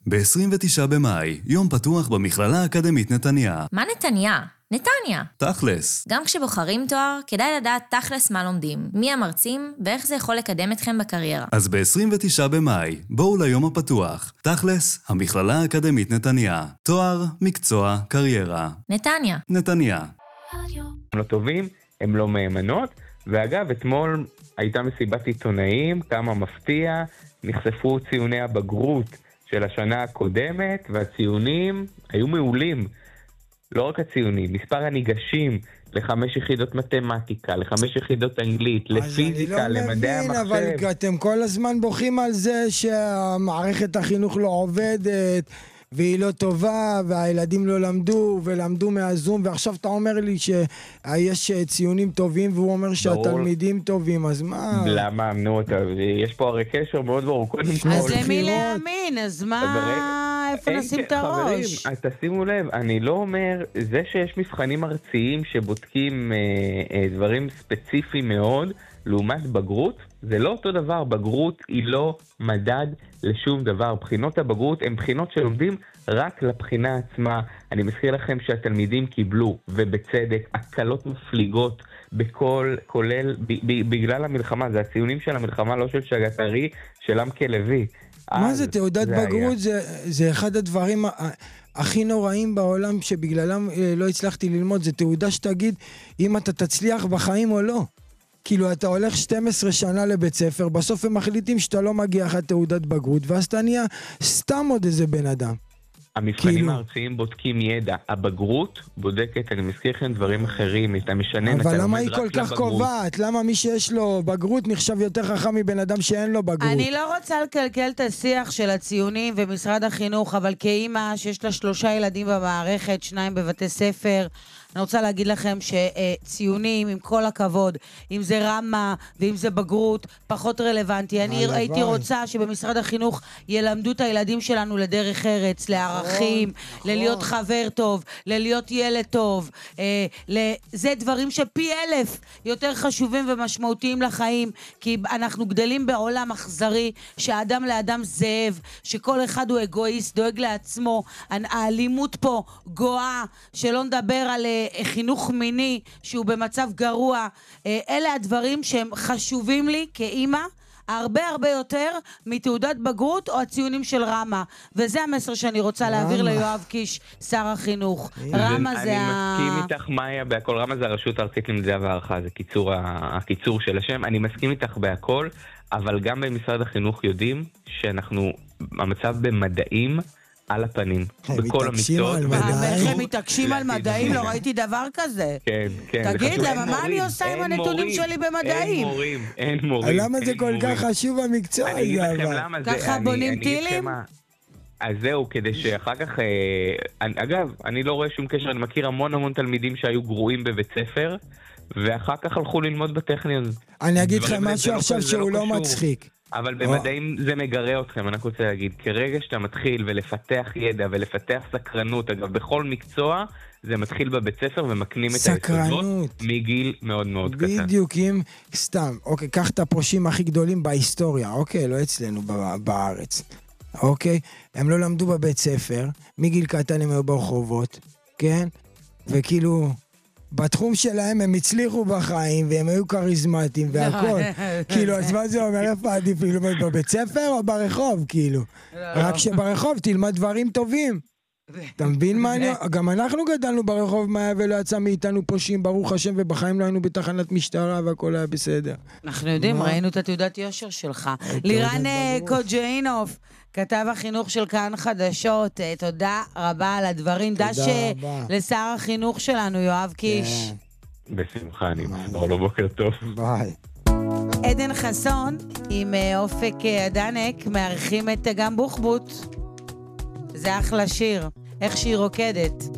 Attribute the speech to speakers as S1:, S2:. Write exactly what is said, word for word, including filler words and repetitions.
S1: ב-עשרים ותשעה במאי, יום פתוח במכללה האקדמית נתניה.
S2: מה נתניה? נתניה.
S1: תכלס.
S2: גם כשבוחרים תואר, כדאי לדעת תכלס מה לומדים, מי המרצים ואיך זה יכול לקדם אתכם בקריירה.
S1: אז ב-עשרים ותשעה במאי, בואו ליום הפתוח. תכלס, המכללה האקדמית נתניה. תואר, מקצוע, קריירה.
S2: נתניה.
S1: נתניה.
S3: הם לא טובים, הם לא מהימנות, ואגב, אתמול הייתה מסיבת עיתונאים, כמה מפתיע, נחשפו ציוני הבגרות של השנה הקודמת, והציונים היו מעולים. לא רק הציונים, מספר הניגשים לחמש יחידות מתמטיקה, לחמש יחידות אנגלית, לפיזיקה, למדעי המחשב.
S4: אז אני לא מבין, אבל אתם כל הזמן בוכים על זה שהמערכת החינוך לא עובדת, והיא לא טובה, והילדים לא למדו, ולמדו מהזום, ועכשיו אתה אומר לי שיש ציונים טובים, והוא אומר שהתלמידים טובים, אז מה?
S3: למה? נו, יש פה הרי קשר מאוד ברור.
S5: אז למי להאמין? אז מה? איפה נשים את הראש?
S3: חברים, תשימו לב, אני לא אומר, זה שיש מבחנים ארציים שבודקים דברים ספציפיים מאוד, לעומת בגרות, זה לא אותו דבר. בגרות היא לא מדד לשום דבר. בחינות הבגרות הן בחינות שלומדים רק לבחינה עצמה. אני מזכיר לכם שהתלמידים קיבלו, ובצדק, הקלות מפליגות בכל, כולל, ב, ב, בגלל המלחמה. זה הציונים של המלחמה, לא של שגתרי, של עם כלוי.
S4: מה זה תעודת זה בגרות? זה, זה אחד הדברים הכי נוראים בעולם שבגללם לא הצלחתי ללמוד. זה תעודה שתגיד אם אתה תצליח בחיים או לא. כאילו אתה הולך שתים עשרה שנה לבית ספר, בסוף הם מחליטים שאתה לא מגיע אחת תעודת בגרות, ואז אתה נהיה סתם עוד איזה בן אדם.
S3: המבחנים
S4: כאילו...
S3: הארציים בודקים ידע, הבגרות בודקת, אני מזכיר לכם דברים אחרים, אתה משנה,
S4: אבל למה היא כל כך קובעת? למה מי שיש לו בגרות נחשב יותר חכם מבן אדם שאין לו בגרות?
S5: אני לא רוצה לקלקל את השיח של הציונים ומשרד החינוך, אבל כאימא שיש לה שלושה ילדים במערכת, שניים בבתי ספר, אני רוצה להגיד לכם שציונים, עם כל הכבוד, אם זה רמה ואם זה בגרות, פחות רלוונטי. אני הייתי רוצה שבמשרד החינוך ילמדו את הילדים שלנו לדרך ארץ, לערכים, ללהיות חבר טוב, ללהיות ילד טוב. זה דברים שפי אלף יותר חשובים ומשמעותיים לחיים, כי אנחנו גדלים בעולם אכזרי, שהאדם לאדם זאב, שכל אחד הוא אגואיסט, דואג לעצמו. האלימות פה גואה, שלא נדבר על חינוך מיני שהוא במצב גרוע. אלה הדברים שהם חשובים לי כאימא הרבה הרבה יותר מתעודת בגרות או הציונים של רמה, וזה המסר שאני רוצה להעביר ליואב קיש, שר החינוך. רמה זה ה...
S3: אני מסכים איתך מאיה בהכל. רמה זה הרשות הארצית למדידה והערכה, זה קיצור, הקיצור של השם. אני מסכים איתך בהכל, אבל גם במשרד החינוך יודעים שאנחנו, המצב במדעים על הפנים, בכל המקצועות.
S5: הם מתעקשים על מדעים, לא ראיתי דבר כזה.
S3: כן, כן.
S5: תגיד, למה מה אני עושה עם הנתונים שלי במדעים?
S3: אין מורים, אין מורים.
S4: למה זה כל כך חשוב המקצוע?
S3: אני אגיד לכם למה זה.
S5: ככה בונים טילים?
S3: אז זהו, כדי שאחר כך, אגב, אני לא רואה שום קשר, אני מכיר המון המון תלמידים שהיו גרועים בבית ספר, ואחר כך הלכו ללמוד בטכניון.
S4: אני אגיד לכם משהו עכשיו שהוא לא מצחיק.
S3: אבל במדעים זה מגרה אתכם, אני רוצה להגיד, כרגע שאתה מתחיל ולפתח ידע ולפתח סקרנות, אגב, בכל מקצוע, זה מתחיל בבית ספר ומקנים את היסודות מגיל מאוד מאוד קטן.
S4: בדיוק, אם סתם, אוקיי, קח את הפרושים הכי גדולים בהיסטוריה, אוקיי, לא אצלנו בארץ, אוקיי, הם לא למדו בבית ספר, מגיל קטן הם היו ברחובות, כן, וכאילו... בתחום שלהם הם הצליחו בחיים, והם היו קריזמטיים והכל. כאילו, אז מה זה אומר? איפה עדיף ללמוד בבית ספר או ברחוב, כאילו? רק שברחוב תלמד דברים טובים. אתה מבין מה אני... גם אנחנו גדלנו ברחוב מאיה ולא יצא מאיתנו פושעים, ברוך השם, ובחיים לא היינו בתחנת משטרה והכל היה בסדר.
S5: אנחנו יודעים, ראינו את התעודת יושר שלך. לירן קוג'אינוף, כתב החינוך של כאן חדשות, תודה רבה על הדברים. דש לשר החינוך שלנו, יואב קיש.
S3: בשמחה, אני מחזור לו בוקר טוב.
S4: ביי.
S5: עדן חסון עם אופק הדנק מארחים את גם בוחבוט. זה אחלה שיר, איך שהיא רוקדת.